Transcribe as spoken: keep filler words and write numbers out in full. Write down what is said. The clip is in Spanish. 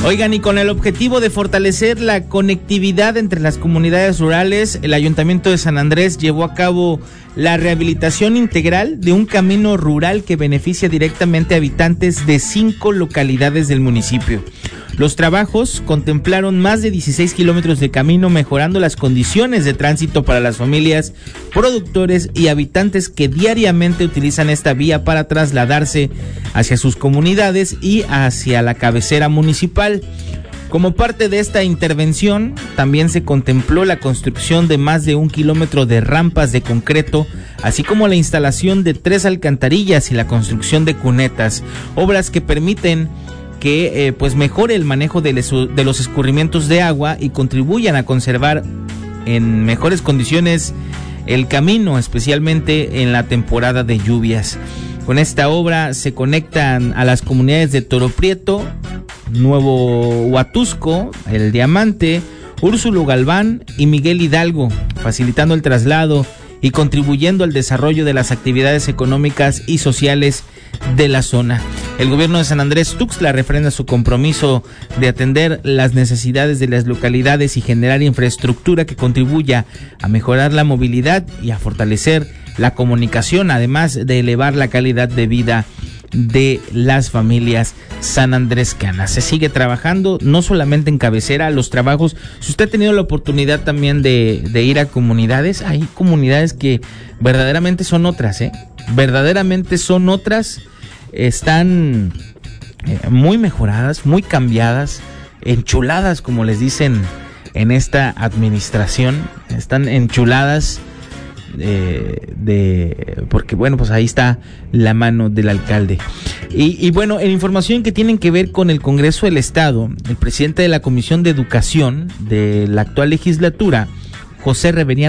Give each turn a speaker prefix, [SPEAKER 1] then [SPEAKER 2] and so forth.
[SPEAKER 1] Oigan, y con el objetivo de fortalecer la conectividad entre las comunidades rurales, el Ayuntamiento de San Andrés llevó a cabo la rehabilitación integral de un camino rural que beneficia directamente a habitantes de cinco localidades del municipio. Los trabajos contemplaron más de dieciséis kilómetros de camino, mejorando las condiciones de tránsito para las familias, productores y habitantes que diariamente utilizan esta vía para trasladarse hacia sus comunidades y hacia la cabecera municipal. Como parte de esta intervención, también se contempló la construcción de más de un kilómetro de rampas de concreto, así como la instalación de tres alcantarillas y la construcción de cunetas, obras que permiten que eh, pues mejore el manejo de, les, de los escurrimientos de agua y contribuyan a conservar en mejores condiciones el camino, especialmente en la temporada de lluvias. Con esta obra se conectan a las comunidades de Toro Prieto, Nuevo Huatusco, El Diamante, Úrsulo Galván y Miguel Hidalgo, facilitando el traslado y contribuyendo al desarrollo de las actividades económicas y sociales de la zona. El gobierno de San Andrés Tuxtla refrenda su compromiso de atender las necesidades de las localidades y generar infraestructura que contribuya a mejorar la movilidad y a fortalecer la comunicación, además de elevar la calidad de vida de las familias sanandrescanas. Se sigue trabajando no solamente en cabecera, los trabajos, si usted ha tenido la oportunidad también de, de ir a comunidades, hay comunidades que verdaderamente son otras, ¿eh? verdaderamente son otras, están eh, muy mejoradas, muy cambiadas, enchuladas, como les dicen en esta administración, están enchuladas. De, de porque bueno, pues ahí está la mano del alcalde. Y, y bueno, en información que tienen que ver con el Congreso del Estado, el presidente de la Comisión de Educación de la actual legislatura, José Reveriano